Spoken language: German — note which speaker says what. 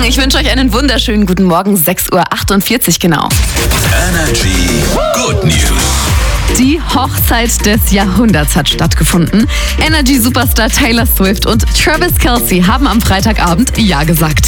Speaker 1: Ich wünsche euch einen wunderschönen guten Morgen, 6:48 Uhr genau.
Speaker 2: Energy Good News.
Speaker 1: Die Hochzeit des Jahrhunderts hat stattgefunden. Energy-Superstar Taylor Swift und Travis Kelce haben am Freitagabend Ja gesagt.